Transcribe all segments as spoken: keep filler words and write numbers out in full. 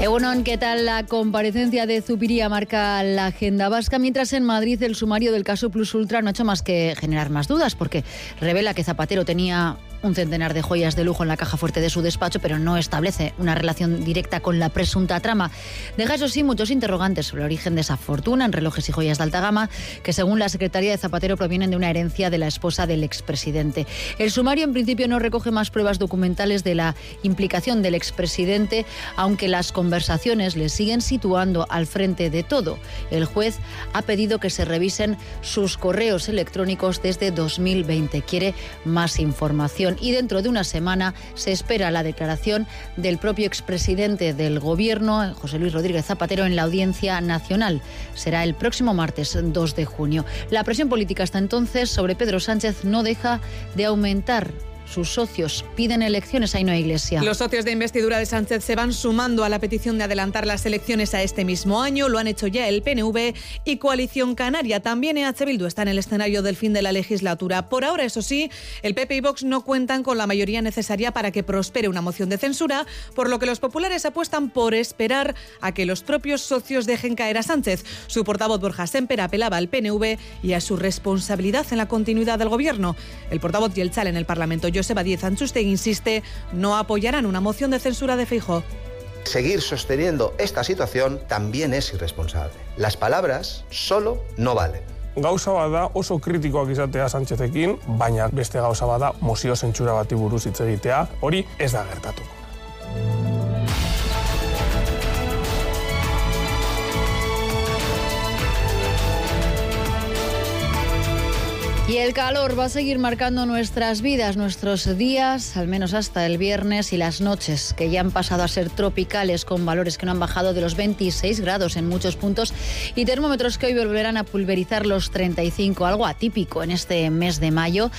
Egunon, ¿qué tal? La comparecencia de Zupiria marca la agenda vasca, mientras en Madrid el sumario del caso Plus Ultra no ha hecho más que generar más dudas, porque revela que Zapatero tenía un centenar de joyas de lujo en la caja fuerte de su despacho, pero no establece una relación directa con la presunta trama. Deja, eso sí, muchos interrogantes sobre el origen de esa fortuna en relojes y joyas de alta gama, que según la Secretaría de Zapatero provienen de una herencia de la esposa del expresidente. El sumario en principio no recoge más pruebas documentales de la implicación del expresidente, aunque las conversaciones le siguen situando al frente de todo. El juez ha pedido que se revisen sus correos electrónicos desde dos mil veinte. Quiere más información. Y dentro de una semana se espera la declaración del propio expresidente del Gobierno, José Luis Rodríguez Zapatero, en la Audiencia Nacional. Será el próximo martes dos de junio. La presión política hasta entonces sobre Pedro Sánchez no deja de aumentar. Sus socios piden elecciones a Ainhoa Iglesia. Los socios de investidura de Sánchez se van sumando a la petición de adelantar las elecciones a este mismo año. Lo han hecho ya el P N V y Coalición Canaria. También E H Bildu está en el escenario del fin de la legislatura. Por ahora, eso sí, el P P y Vox no cuentan con la mayoría necesaria para que prospere una moción de censura, por lo que los populares apuestan por esperar a que los propios socios dejen caer a Sánchez. Su portavoz Borja Sémper apelaba al P N V y a su responsabilidad en la continuidad del Gobierno. El portavoz Jeltzale en el Parlamento, Joseba Díez Antxustegi, insiste, no apoyarán una moción de censura de Feijóo. Seguir sosteniendo esta situación también es irresponsable. Las palabras solo no valen. Gauza bat da oso kritikoak izatea Sánchezekin, baina beste gauza bat da mozio zentsura bati buruz hitz egitea, hori ez da gertatuko. Y el calor va a seguir marcando nuestras vidas, nuestros días, al menos hasta el viernes, y las noches, que ya han pasado a ser tropicales, con valores que no han bajado de los veintiséis grados en muchos puntos, y termómetros que hoy volverán a pulverizar los treinta y cinco, algo atípico en este mes de mayo.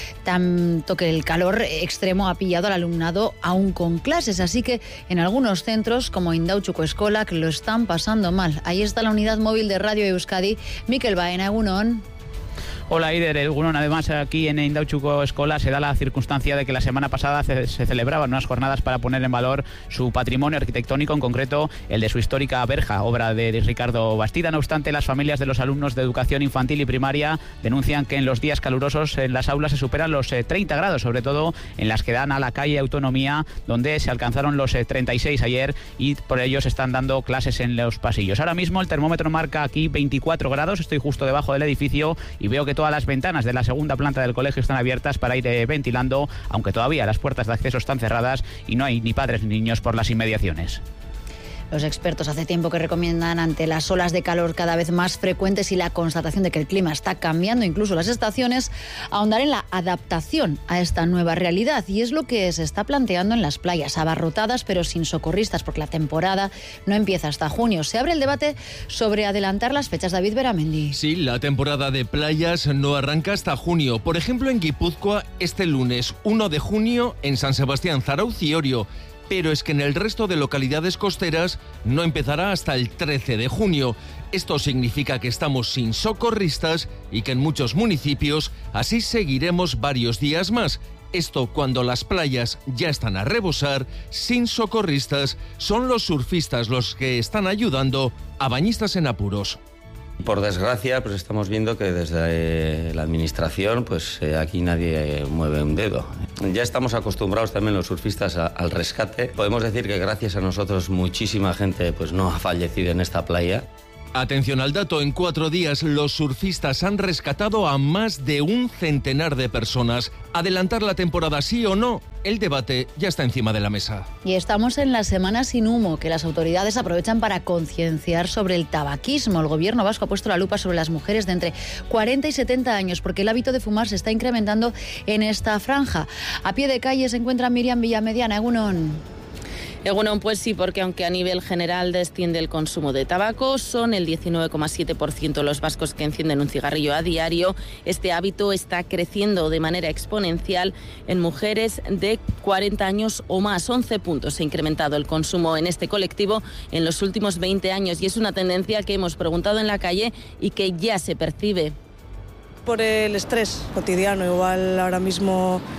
Tanto que el calor extremo ha pillado al alumnado aún con clases, así que en algunos centros, como Indautxuko Eskolak, lo están pasando mal. Ahí está la unidad móvil de Radio Euskadi. Mikel Baena, egunon. Hola, Ider. Egunon. Además, aquí en Indautxuko Eskola se da la circunstancia de que la semana pasada se, se celebraban unas jornadas para poner en valor su patrimonio arquitectónico, en concreto el de su histórica verja, obra de, de Ricardo Bastida. No obstante, las familias de los alumnos de educación infantil y primaria denuncian que en los días calurosos en las aulas se superan los eh, treinta grados, sobre todo en las que dan a la calle Autonomía, donde se alcanzaron los eh, treinta y seis ayer, y por ello se están dando clases en los pasillos. Ahora mismo el termómetro marca aquí veinticuatro grados, estoy justo debajo del edificio y veo que todas las ventanas de la segunda planta del colegio están abiertas para ir eh, ventilando, aunque todavía las puertas de acceso están cerradas y no hay ni padres ni niños por las inmediaciones. Los expertos hace tiempo que recomiendan, ante las olas de calor cada vez más frecuentes y la constatación de que el clima está cambiando, incluso las estaciones, ahondar en la adaptación a esta nueva realidad. Y es lo que se está planteando en las playas, abarrotadas pero sin socorristas, porque la temporada no empieza hasta junio. Se abre el debate sobre adelantar las fechas. David Beramendi. Sí, la temporada de playas no arranca hasta junio. Por ejemplo, en Guipúzcoa, este lunes uno de junio, en San Sebastián, Zarautz y Orio. Pero es que en el resto de localidades costeras no empezará hasta el trece de junio. Esto significa que estamos sin socorristas y que en muchos municipios así seguiremos varios días más. Esto cuando las playas ya están a rebosar, sin socorristas, son los surfistas los que están ayudando a bañistas en apuros. Por desgracia, pues estamos viendo que desde la administración, pues eh, aquí nadie mueve un dedo. Ya estamos acostumbrados también los surfistas a, al rescate. Podemos decir que gracias a nosotros muchísima gente pues no ha fallecido en esta playa. Atención al dato, en cuatro días los surfistas han rescatado a más de un centenar de personas. ¿Adelantar la temporada sí o no? El debate ya está encima de la mesa. Y estamos en la semana sin humo, que las autoridades aprovechan para concienciar sobre el tabaquismo. El gobierno vasco ha puesto la lupa sobre las mujeres de entre cuarenta y setenta años, porque el hábito de fumar se está incrementando en esta franja. A pie de calle se encuentra Miriam Villamediana. Egunon. Egunon, pues sí, porque aunque a nivel general desciende el consumo de tabaco, son el diecinueve coma siete por ciento los vascos que encienden un cigarrillo a diario. Este hábito está creciendo de manera exponencial en mujeres de cuarenta años o más. once puntos se ha incrementado el consumo en este colectivo en los últimos veinte años y es una tendencia que hemos preguntado en la calle y que ya se percibe. Por el estrés cotidiano, igual ahora mismo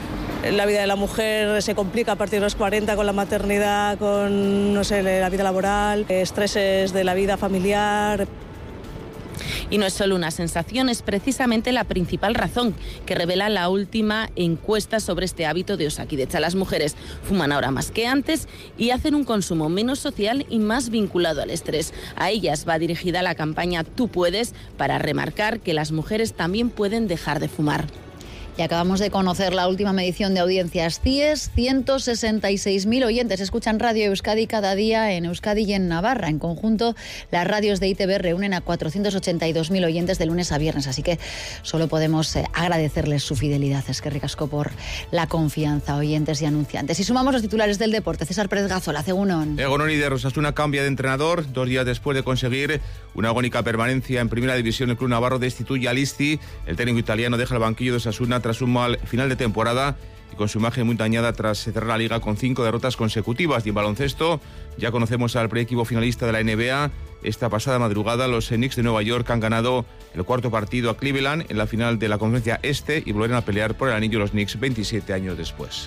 La vida de la mujer se complica a partir de los cuarenta con la maternidad, con, no sé, la vida laboral, estreses de la vida familiar. Y no es solo una sensación, es precisamente la principal razón que revela la última encuesta sobre este hábito de Osakidetza. Las mujeres fuman ahora más que antes y hacen un consumo menos social y más vinculado al estrés. A ellas va dirigida la campaña Tú Puedes, para remarcar que las mujeres también pueden dejar de fumar. Y acabamos de conocer la última medición de audiencias C I E S. ciento sesenta y seis mil oyentes escuchan Radio Euskadi cada día en Euskadi y en Navarra. En conjunto, las radios de I T V reúnen a cuatrocientos ochenta y dos mil oyentes de lunes a viernes. Así que solo podemos eh, agradecerles su fidelidad. Es que ricasco por la confianza, oyentes y anunciantes. Y sumamos los titulares del deporte. César Pérez Gazola, Egunon. Egunon y de Osasuna cambia de entrenador. Dos días después de conseguir una agónica permanencia en Primera División, el club navarro destituye a Listi. El técnico italiano deja el banquillo de Osasuna tras un mal final de temporada y con su imagen muy dañada tras cerrar la liga con cinco derrotas consecutivas. Y en baloncesto ya conocemos al pre-equipo finalista de la N B A. Esta pasada madrugada los Knicks de Nueva York han ganado el cuarto partido a Cleveland en la final de la conferencia este y volverán a pelear por el anillo los Knicks veintisiete años después.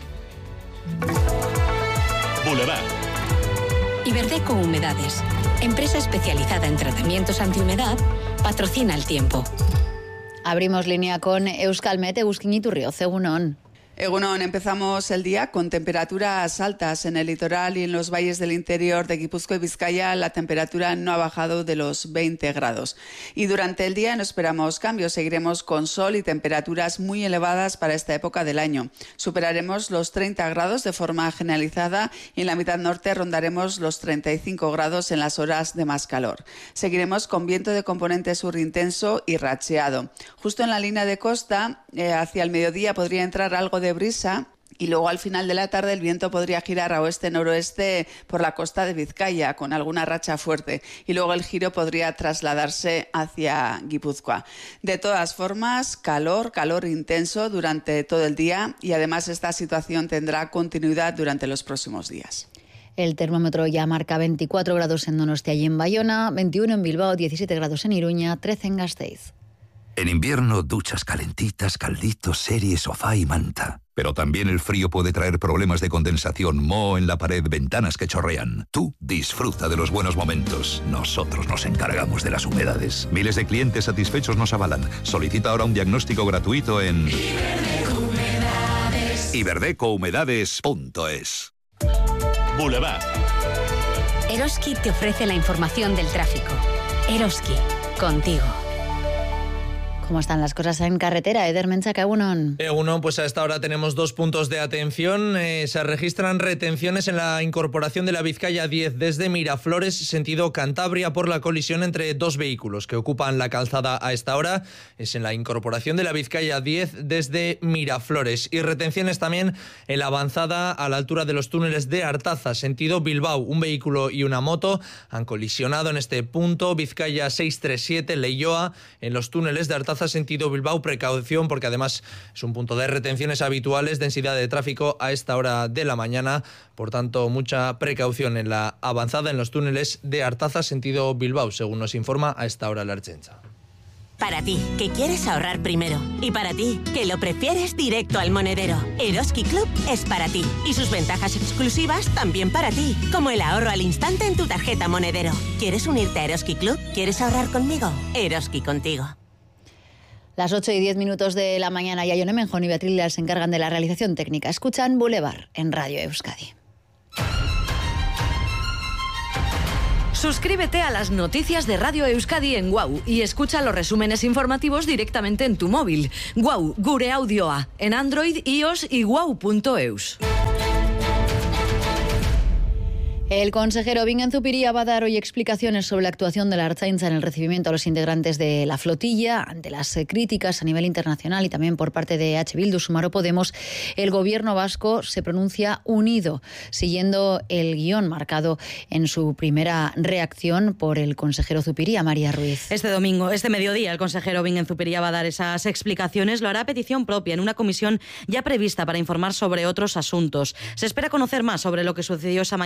Boulevard. Iberdeco Humedades, empresa especializada en tratamientos antihumedad, patrocina el tiempo. Abrimos línea con Euskalmet, Eguskin Iturrioz, Egunon. Egunon, empezamos el día con temperaturas altas en el litoral y en los valles del interior de Guipúzcoa y Vizcaya. La temperatura no ha bajado de los veinte grados. Y durante el día no esperamos cambios. Seguiremos con sol y temperaturas muy elevadas para esta época del año. Superaremos los treinta grados de forma generalizada y en la mitad norte rondaremos los treinta y cinco grados en las horas de más calor. Seguiremos con viento de componente sur intenso y racheado. Justo en la línea de costa, eh, hacia el mediodía podría entrar algo de de brisa y luego al final de la tarde el viento podría girar a oeste-noroeste por la costa de Vizcaya con alguna racha fuerte y luego el giro podría trasladarse hacia Guipúzcoa. De todas formas, calor, calor intenso durante todo el día y además esta situación tendrá continuidad durante los próximos días. El termómetro ya marca veinticuatro grados en Donostia y en Bayona, veintiuno en Bilbao, diecisiete grados en Iruña, trece en Gasteiz. En invierno, duchas calentitas, calditos, serie, sofá y manta. Pero también el frío puede traer problemas de condensación, moho en la pared, ventanas que chorrean. Tú disfruta de los buenos momentos. Nosotros nos encargamos de las humedades. Miles de clientes satisfechos nos avalan. Solicita ahora un diagnóstico gratuito en iberdeco humedades punto es. Boulevard. Eroski te ofrece la información del tráfico. Eroski, contigo. ¿Cómo están las cosas en carretera? Eder Menchaca, Egunon. Egunon, pues a esta hora tenemos dos puntos de atención. Eh, se registran retenciones en la incorporación de la Vizcaya diez desde Miraflores, sentido Cantabria, por la colisión entre dos vehículos que ocupan la calzada a esta hora. Es en la incorporación de la Vizcaya diez desde Miraflores. Y retenciones también en la avanzada a la altura de los túneles de Artaza, sentido Bilbao. Un vehículo y una moto han colisionado en este punto. Vizcaya seiscientos treinta y siete, Leioa, en los túneles de Artaza sentido Bilbao. Precaución porque además es un punto de retenciones habituales, densidad de tráfico a esta hora de la mañana, por tanto mucha precaución en la avanzada en los túneles de Artaza sentido Bilbao, según nos informa a esta hora la Ertzaintza. Para ti, que quieres ahorrar primero. Y para ti, que lo prefieres directo al monedero. Eroski Club es para ti. Y sus ventajas exclusivas también para ti. Como el ahorro al instante en tu tarjeta monedero. ¿Quieres unirte a Eroski Club? ¿Quieres ahorrar conmigo? Eroski contigo. Las ocho y diez minutos de la mañana, Yayo Nemenjon y Beatriz Leal se encargan de la realización técnica. Escuchan Boulevard en Radio Euskadi. Suscríbete a las noticias de Radio Euskadi en Guau y escucha los resúmenes informativos directamente en tu móvil. Guau, gure audioa, en Android, iOS y guau punto eus. El consejero Bingen Zupiria va a dar hoy explicaciones sobre la actuación de la Ertzaintza en el recibimiento a los integrantes de la flotilla. Ante las críticas a nivel internacional y también por parte de H. Bildu, Sumar o Podemos, el gobierno vasco se pronuncia unido, siguiendo el guión marcado en su primera reacción por el consejero Zupiria, María Ruiz. Este domingo, este mediodía, el consejero Bingen Zupiria va a dar esas explicaciones. Lo hará a petición propia en una comisión ya prevista para informar sobre otros asuntos. Se espera conocer más sobre lo que sucedió esa mañana del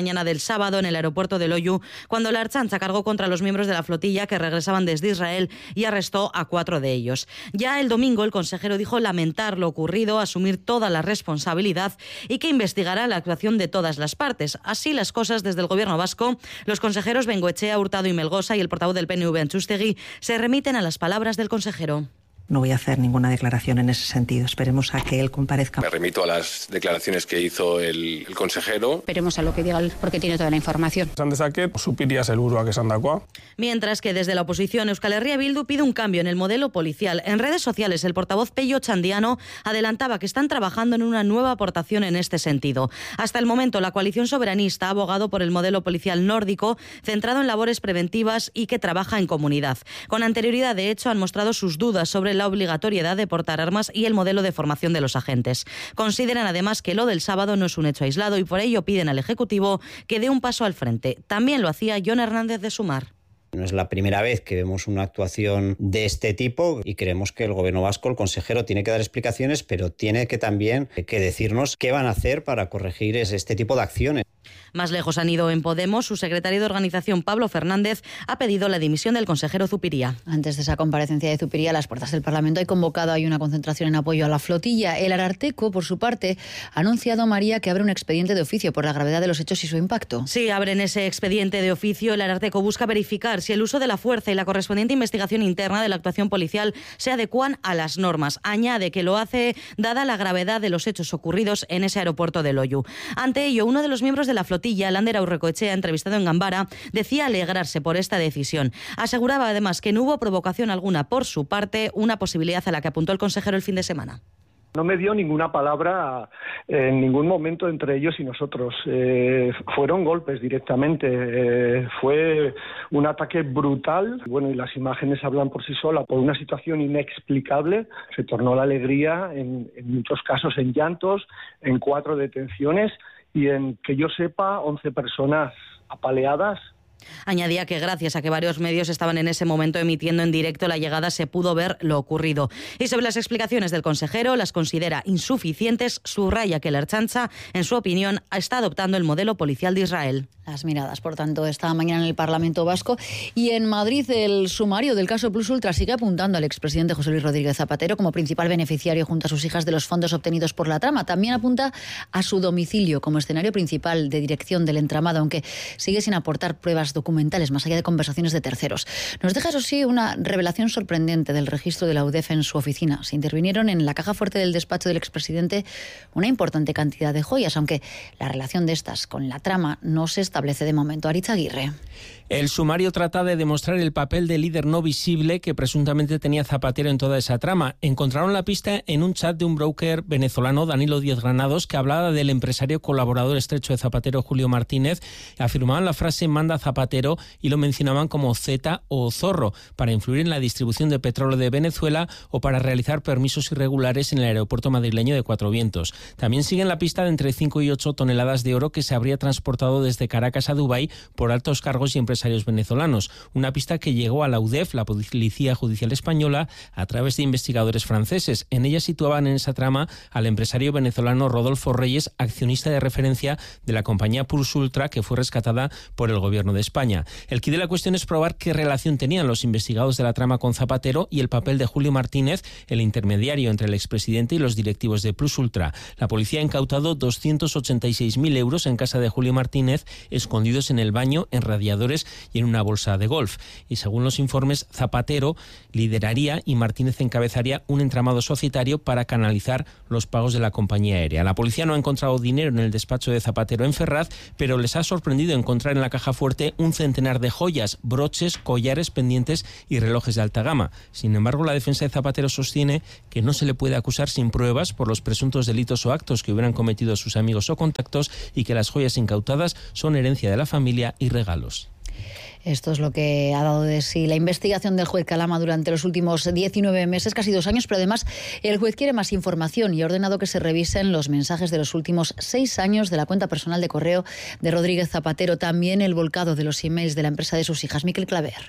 sábado en el aeropuerto de Loiu, cuando la Ertzaintza cargó contra los miembros de la flotilla que regresaban desde Israel y arrestó a cuatro de ellos. Ya el domingo el consejero dijo lamentar lo ocurrido, asumir toda la responsabilidad y que investigará la actuación de todas las partes. Así las cosas, desde el Gobierno vasco, los consejeros Bengoechea, Hurtado y Melgosa y el portavoz del P N V, Antxustegi, se remiten a las palabras del consejero. No voy a hacer ninguna declaración en ese sentido. Esperemos a que él comparezca. Me remito a las declaraciones que hizo el, el consejero. Esperemos a lo que diga él, porque tiene toda la información. Esan dezaket, supiria helburuak esandakoa. Mientras que desde la oposición, Euskal Herria Bildu pide un cambio en el modelo policial. En redes sociales, el portavoz Pello Chandiano adelantaba que están trabajando en una nueva aportación en este sentido. Hasta el momento, la coalición soberanista ha abogado por el modelo policial nórdico, centrado en labores preventivas y que trabaja en comunidad. Con anterioridad, de hecho, han mostrado sus dudas sobre la obligatoriedad de portar armas y el modelo de formación de los agentes. Consideran además que lo del sábado no es un hecho aislado y por ello piden al Ejecutivo que dé un paso al frente. También lo hacía Jon Hernández de Sumar. No es la primera vez que vemos una actuación de este tipo y creemos que el Gobierno vasco, el consejero, tiene que dar explicaciones, pero tiene que también que decirnos qué van a hacer para corregir este tipo de acciones. Más lejos han ido en Podemos. Su secretario de organización, Pablo Fernández, ha pedido la dimisión del consejero Zupiria. Antes de esa comparecencia de Zupiria, a las puertas del Parlamento hay convocado hay una concentración en apoyo a la flotilla. El Ararteko, por su parte, ha anunciado, María, que abre un expediente de oficio por la gravedad de los hechos y su impacto. Sí, abren ese expediente de oficio. El Ararteko busca verificar si el uso de la fuerza y la correspondiente investigación interna de la actuación policial se adecuan a las normas. Añade que lo hace dada la gravedad de los hechos ocurridos en ese aeropuerto de Loiu. Ante ello, uno de los miembros de la flotilla, Lander Aurrecoechea, entrevistado en Gambara, decía alegrarse por esta decisión. Aseguraba además que no hubo provocación alguna por su parte, una posibilidad a la que apuntó el consejero el fin de semana. No me dio ninguna palabra en ningún momento entre ellos y nosotros. Eh, fueron golpes directamente. Eh, fue un ataque brutal. Bueno, y las imágenes hablan por sí solas. Por una situación inexplicable se tornó la alegría, en, en muchos casos en llantos, en cuatro detenciones y en, que yo sepa, once personas apaleadas. Añadía que gracias a que varios medios estaban en ese momento emitiendo en directo la llegada se pudo ver lo ocurrido. Y sobre las explicaciones del consejero, las considera insuficientes, subraya que la Ertzaintza, en su opinión, está adoptando el modelo policial de Israel. Las miradas, por tanto, esta mañana en el Parlamento Vasco. Y en Madrid, el sumario del caso Plus Ultra sigue apuntando al expresidente José Luis Rodríguez Zapatero como principal beneficiario junto a sus hijas de los fondos obtenidos por la trama. También apunta a su domicilio como escenario principal de dirección del entramado, aunque sigue sin aportar pruebas documentales más allá de conversaciones de terceros. Nos deja, eso sí, una revelación sorprendente del registro de la U D E F en su oficina. Se intervinieron en la caja fuerte del despacho del expresidente una importante cantidad de joyas, aunque la relación de estas con la trama no se establece de momento. Aritz Aguirre. El sumario trata de demostrar el papel de líder no visible que presuntamente tenía Zapatero en toda esa trama. Encontraron la pista en un chat de un broker venezolano, Danilo Díez Granados, que hablaba del empresario colaborador estrecho de Zapatero, Julio Martínez. Afirmaban la frase "manda Zapatero" y lo mencionaban como Z o Zorro, para influir en la distribución de petróleo de Venezuela o para realizar permisos irregulares en el aeropuerto madrileño de Cuatro Vientos. También siguen la pista de entre cinco y ocho toneladas de oro que se habría transportado desde Caracas a Dubái por altos cargos y empresarios venezolanos. Una pista que llegó a la U D E F, la Policía Judicial Española, a través de investigadores franceses. En ella situaban en esa trama al empresario venezolano Rodolfo Reyes, accionista de referencia de la compañía Plus Ultra, que fue rescatada por el gobierno de España. El quid de la cuestión es probar qué relación tenían los investigados de la trama con Zapatero y el papel de Julio Martínez, el intermediario entre el expresidente y los directivos de Plus Ultra. La policía ha incautado doscientos ochenta y seis mil euros en casa de Julio Martínez, escondidos en el baño, en radiadores y en una bolsa de golf. Y según los informes, Zapatero lideraría y Martínez encabezaría un entramado societario para canalizar los pagos de la compañía aérea. La policía no ha encontrado dinero en el despacho de Zapatero en Ferraz, pero les ha sorprendido encontrar en la caja fuerte un centenar de joyas, broches, collares, pendientes y relojes de alta gama. Sin embargo, la defensa de Zapatero sostiene que no se le puede acusar sin pruebas por los presuntos delitos o actos que hubieran cometido sus amigos o contactos y que las joyas incautadas son herencia de la familia y regalos. Esto es lo que ha dado de sí la investigación del juez Calama durante los últimos diecinueve meses, casi dos años, pero además el juez quiere más información y ha ordenado que se revisen los mensajes de los últimos seis años de la cuenta personal de correo de Rodríguez Zapatero, también el volcado de los emails de la empresa de sus hijas. Miquel Claver.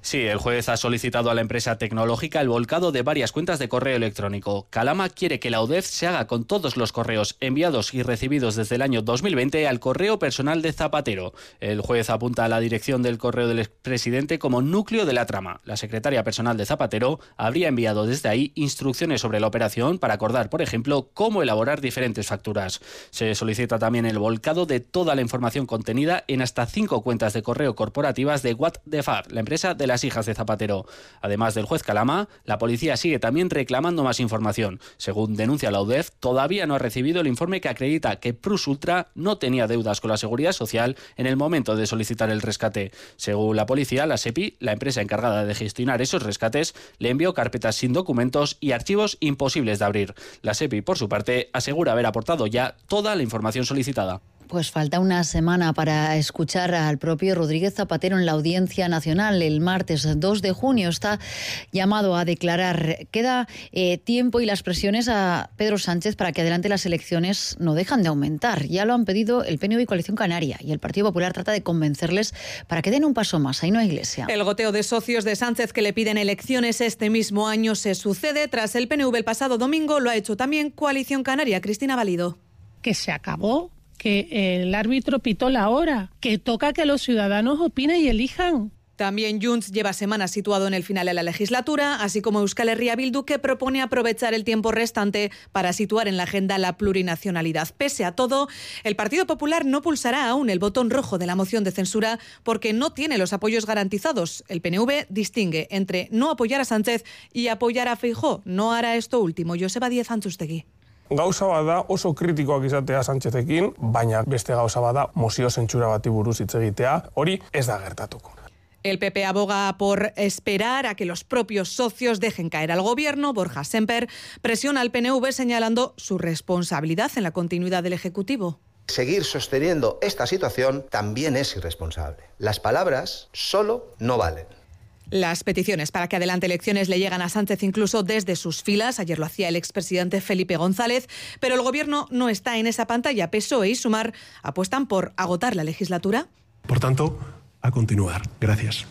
Sí, el juez ha solicitado a la empresa tecnológica el volcado de varias cuentas de correo electrónico. Calama quiere que la UDEF se haga con todos los correos enviados y recibidos desde el año dos mil veinte al correo personal de Zapatero. El juez apunta a la dirección del correo del expresidente como núcleo de la trama. La secretaria personal de Zapatero habría enviado desde ahí instrucciones sobre la operación para acordar, por ejemplo, cómo elaborar diferentes facturas. Se solicita también el volcado de toda la información contenida en hasta cinco cuentas de correo corporativas de What the Fuck, la empresa de las hijas de Zapatero. Además del juez Calama, la policía sigue también reclamando más información. Según denuncia la UDEF, todavía no ha recibido el informe que acredita que Plus Ultra no tenía deudas con la Seguridad Social en el momento de solicitar el rescate. Según la policía, la SEPI, la empresa encargada de gestionar esos rescates, le envió carpetas sin documentos y archivos imposibles de abrir. La SEPI, por su parte, asegura haber aportado ya toda la información solicitada. Pues falta una semana para escuchar al propio Rodríguez Zapatero en la Audiencia Nacional. El martes dos de junio está llamado a declarar. Queda eh, tiempo y las presiones a Pedro Sánchez para que adelante las elecciones no dejan de aumentar. Ya lo han pedido el P N V y Coalición Canaria, y el Partido Popular trata de convencerles para que den un paso más. Ahí no hay Iglesia. El goteo de socios de Sánchez que le piden elecciones este mismo año se sucede. Tras el P N V el pasado domingo, lo ha hecho también Coalición Canaria. Cristina Valido. Que se acabó, que el árbitro pitó la hora, que toca que los ciudadanos opinen y elijan. También Junts lleva semanas situado en el final de la legislatura, así como Euskal Herria Bildu, que propone aprovechar el tiempo restante para situar en la agenda la plurinacionalidad. Pese a todo, el Partido Popular no pulsará aún el botón rojo de la moción de censura porque no tiene los apoyos garantizados. El P N V distingue entre no apoyar a Sánchez y apoyar a Feijóo. No hará esto último. Joseba Díez Antxustegui. Gauza bada oso kritikoak izatea Sánchezekin, baina beste gauza bada mozio zentsura bati buruz hitz egitea, hori ez da gertatuko. El P P aboga por esperar a que los propios socios dejen caer al gobierno. Borja Semper presiona al P N V señalando su responsabilidad en la continuidad del Ejecutivo. Seguir sosteniendo esta situación también es irresponsable. Las palabras solo no valen. Las peticiones para que adelante elecciones le llegan a Sánchez incluso desde sus filas. Ayer lo hacía el expresidente Felipe González, pero el gobierno no está en esa pantalla. P S O E y Sumar apuestan por agotar la legislatura. Por tanto, a continuar. Gracias.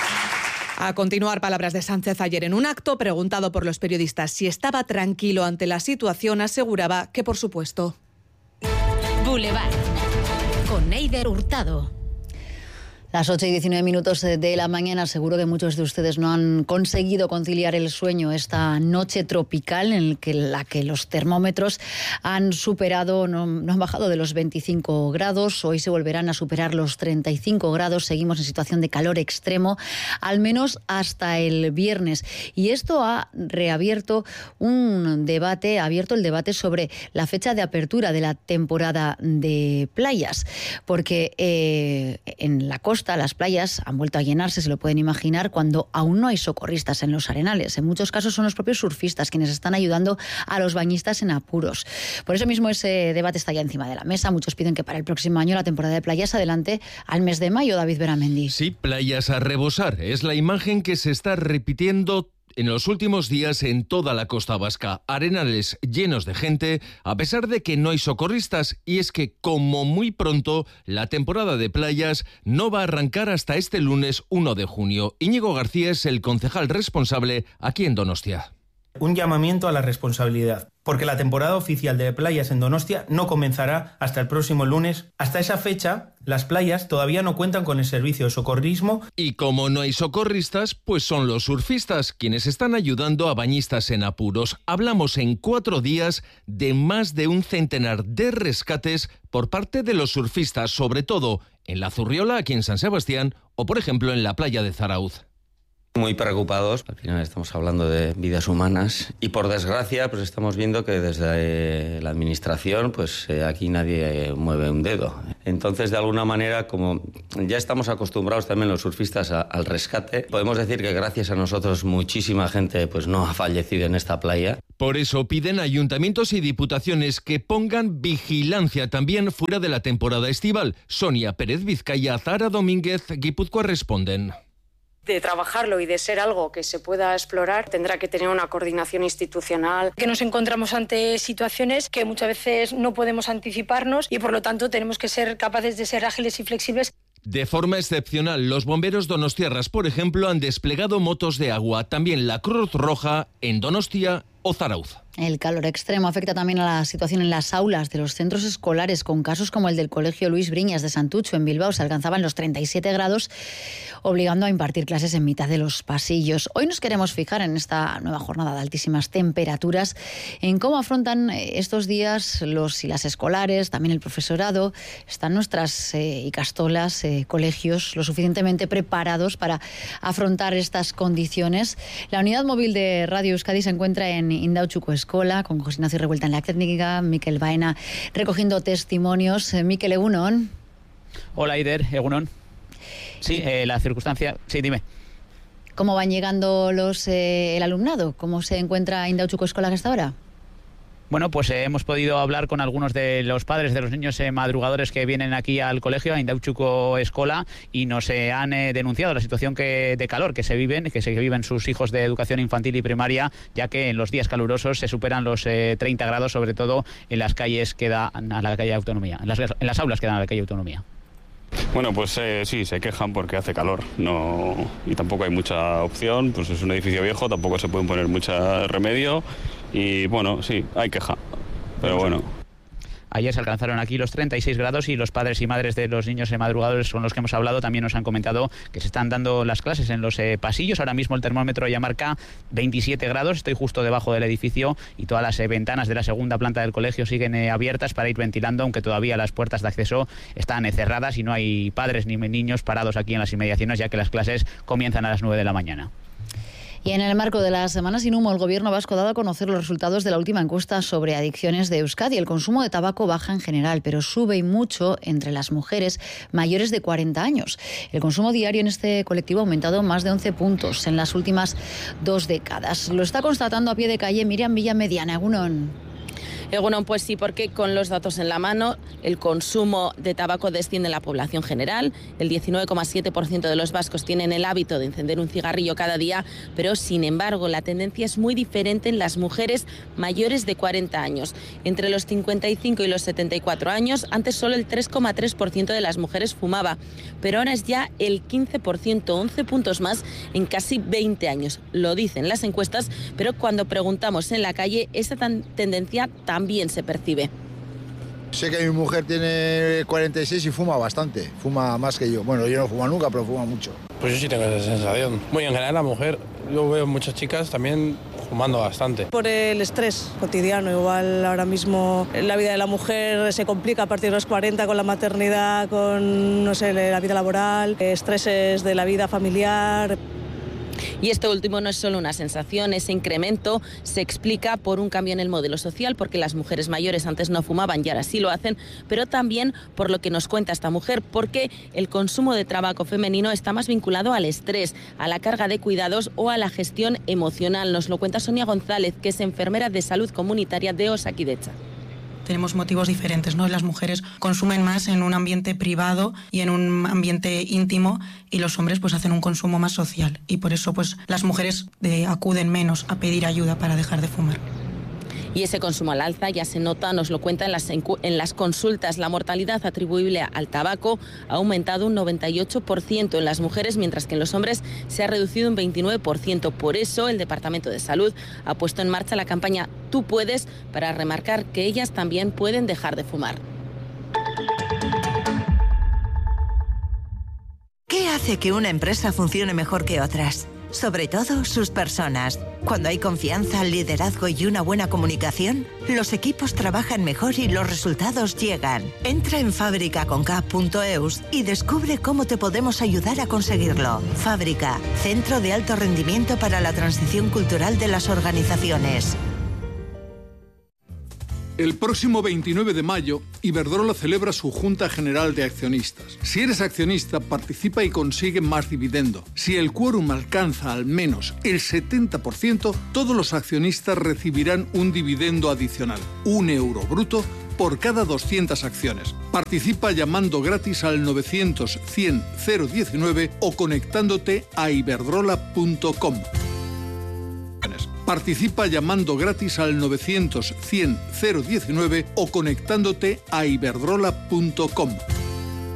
A continuar, palabras de Sánchez ayer en un acto. Preguntado por los periodistas si estaba tranquilo ante la situación, aseguraba que por supuesto. Boulevard. Con Neider Hurtado. Las ocho y diecinueve minutos de la mañana. Seguro que muchos de ustedes no han conseguido conciliar el sueño esta noche tropical en que, la que los termómetros han superado, no, no han bajado de los veinticinco grados. Hoy se volverán a superar los treinta y cinco grados. Seguimos en situación de calor extremo, al menos hasta el viernes. Y esto ha reabierto un debate, ha abierto el debate sobre la fecha de apertura de la temporada de playas. Porque eh, en la costa las playas han vuelto a llenarse, se lo pueden imaginar, cuando aún no hay socorristas en los arenales. En muchos casos son los propios surfistas quienes están ayudando a los bañistas en apuros. Por eso mismo ese debate está ya encima de la mesa. Muchos piden que para el próximo año la temporada de playas adelante al mes de mayo. David Beramendi. Sí, playas a rebosar. Es la imagen que se está repitiendo en los últimos días en toda la costa vasca. Arenales llenos de gente, a pesar de que no hay socorristas, y es que, como muy pronto, la temporada de playas no va a arrancar hasta este lunes uno de junio. Íñigo García es el concejal responsable aquí en Donostia. Un llamamiento a la responsabilidad, porque la temporada oficial de playas en Donostia no comenzará hasta el próximo lunes. Hasta esa fecha, las playas todavía no cuentan con el servicio de socorrismo. Y como no hay socorristas, pues son los surfistas quienes están ayudando a bañistas en apuros. Hablamos en cuatro días de más de un centenar de rescates por parte de los surfistas, sobre todo en la Zurriola, aquí en San Sebastián, o por ejemplo en la playa de Zarauz. Muy preocupados, al final estamos hablando de vidas humanas y por desgracia pues estamos viendo que desde eh, la administración pues eh, aquí nadie eh, mueve un dedo. Entonces de alguna manera, como ya estamos acostumbrados también los surfistas a, al rescate, podemos decir que gracias a nosotros muchísima gente pues no ha fallecido en esta playa. Por eso piden a ayuntamientos y diputaciones que pongan vigilancia también fuera de la temporada estival. Sonia Pérez Vizcaya, Zara Domínguez, Guipúzcoa responden. De trabajarlo y de ser algo que se pueda explorar, tendrá que tener una coordinación institucional. Que nos encontramos ante situaciones que muchas veces no podemos anticiparnos y por lo tanto tenemos que ser capaces de ser ágiles y flexibles. De forma excepcional, los bomberos donostiarras, por ejemplo, han desplegado motos de agua. También la Cruz Roja en Donostia o Zarauz. El calor extremo afecta también a la situación en las aulas de los centros escolares, con casos como el del Colegio Luis Briñas de Santucho, en Bilbao. Se alcanzaban los treinta y siete grados, obligando a impartir clases en mitad de los pasillos. Hoy nos queremos fijar en esta nueva jornada de altísimas temperaturas, en cómo afrontan estos días los y las escolares, también el profesorado. Están nuestras eh, icastolas, eh, colegios, lo suficientemente preparados para afrontar estas condiciones. La unidad móvil de Radio Euskadi se encuentra en Indautxuko Escola, con José Ignacio Revuelta en la técnica, Mikel Baena recogiendo testimonios. Mikel, egunon. Hola, Eider, egunon. Sí, eh, la circunstancia... Sí, dime. ¿Cómo van llegando los eh, el alumnado? ¿Cómo se encuentra Indautxuko Escola hasta ahora? Bueno, pues eh, hemos podido hablar con algunos de los padres de los niños eh, madrugadores que vienen aquí al colegio, a Indautxuko Escola, y nos eh, han eh, denunciado la situación que, de calor que se viven, que se viven sus hijos de educación infantil y primaria, ya que en los días calurosos se superan los eh, treinta grados, sobre todo en las calles que dan a la calle Autonomía, en las, en las aulas que dan a la calle Autonomía. Bueno, pues eh, sí, se quejan porque hace calor, no, y tampoco hay mucha opción, pues es un edificio viejo, tampoco se pueden poner mucho remedio, y bueno, sí, hay queja, pero bueno. Ayer se alcanzaron aquí los treinta y seis grados y los padres y madres de los niños madrugadores con los que hemos hablado también nos han comentado que se están dando las clases en los eh, pasillos. Ahora mismo el termómetro ya marca veintisiete grados, estoy justo debajo del edificio y todas las eh, ventanas de la segunda planta del colegio siguen eh, abiertas para ir ventilando, aunque todavía las puertas de acceso están eh, cerradas y no hay padres ni niños parados aquí en las inmediaciones, ya que las clases comienzan a las nueve de la mañana. Y en el marco de la Semana Sin Humo, el Gobierno vasco ha dado a conocer los resultados de la última encuesta sobre adicciones de Euskadi. El consumo de tabaco baja en general, pero sube y mucho entre las mujeres mayores de cuarenta años. El consumo diario en este colectivo ha aumentado más de once puntos en las últimas dos décadas. Lo está constatando a pie de calle Miriam Villamediana. Egunon. Egunon, pues sí, porque con los datos en la mano, el consumo de tabaco desciende en la población general. El diecinueve coma siete por ciento de los vascos tienen el hábito de encender un cigarrillo cada día, pero sin embargo la tendencia es muy diferente en las mujeres mayores de cuarenta años. Entre los cincuenta y cinco y los setenta y cuatro años, antes solo el tres coma tres por ciento de las mujeres fumaba, pero ahora es ya el quince por ciento, once puntos más en casi veinte años. Lo dicen las encuestas, pero cuando preguntamos en la calle, esa tan tendencia también también se percibe. Sé que mi mujer tiene cuarenta y seis y fuma bastante, fuma más que yo. Bueno, yo no fumo nunca, pero fuma mucho. Pues yo sí tengo esa sensación. Muy en general la mujer, yo veo muchas chicas también fumando bastante. Por el estrés cotidiano, igual ahora mismo la vida de la mujer se complica a partir de los cuarenta con la maternidad, con, no sé, la vida laboral, estreses de la vida familiar. Y esto último no es solo una sensación, ese incremento se explica por un cambio en el modelo social, porque las mujeres mayores antes no fumaban y ahora sí lo hacen, pero también por lo que nos cuenta esta mujer, porque el consumo de tabaco femenino está más vinculado al estrés, a la carga de cuidados o a la gestión emocional. Nos lo cuenta Sonia González, que es enfermera de salud comunitaria de Osakidetza. Tenemos motivos diferentes, ¿no? Las mujeres consumen más en un ambiente privado y en un ambiente íntimo y los hombres pues hacen un consumo más social y por eso pues las mujeres eh, acuden menos a pedir ayuda para dejar de fumar. Y ese consumo al alza ya se nota, nos lo cuenta en las, en las consultas. La mortalidad atribuible al tabaco ha aumentado un noventa y ocho por ciento en las mujeres, mientras que en los hombres se ha reducido un veintinueve por ciento. Por eso el Departamento de Salud ha puesto en marcha la campaña Tú puedes, para remarcar que ellas también pueden dejar de fumar. ¿Qué hace que una empresa funcione mejor que otras? Sobre todo sus personas. Cuando hay confianza, liderazgo y una buena comunicación, los equipos trabajan mejor y los resultados llegan. Entra en fábrica con k punto e u s y descubre cómo te podemos ayudar a conseguirlo. Fábrica, centro de alto rendimiento para la transición cultural de las organizaciones. El próximo veintinueve de mayo, Iberdrola celebra su Junta General de Accionistas. Si eres accionista, participa y consigue más dividendo. Si el quórum alcanza al menos el setenta por ciento, todos los accionistas recibirán un dividendo adicional, un euro bruto, por cada doscientas acciones. Participa llamando gratis al novecientos cien cero diecinueve o conectándote a iberdrola punto com. Participa llamando gratis al novecientos cien cero diecinueve o conectándote a iberdrola punto com.